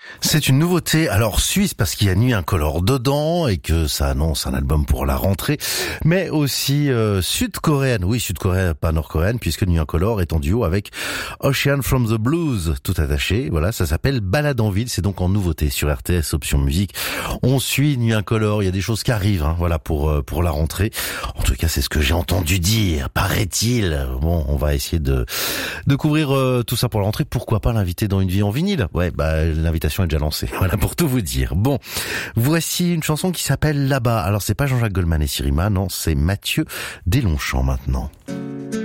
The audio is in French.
C'est une nouveauté, alors suisse parce qu'il y a Nuit Incolore dedans et que ça annonce un album pour la rentrée, mais aussi sud-coréenne, oui sud-coréenne, pas nord-coréenne, puisque Nuit Incolore est en duo avec Ocean from the Blues, tout attaché, voilà, ça s'appelle Balade en ville, c'est donc en nouveauté sur RTS Option Musique. On suit Nuit Incolore, il y a des choses qui arrivent, hein, voilà pour la rentrée. En tout cas, c'est ce que j'ai entendu dire, paraît-il. Bon, on va essayer de couvrir tout ça pour la rentrée. Pourquoi pas l'inviter dans Une vie en vinyle? Ouais, l'invitation est déjà lancée. Voilà pour tout vous dire. Bon, voici une chanson qui s'appelle Là-bas. Alors c'est pas Jean-Jacques Goldman et Sirima, non, c'est Mathieu Deslongchamps maintenant.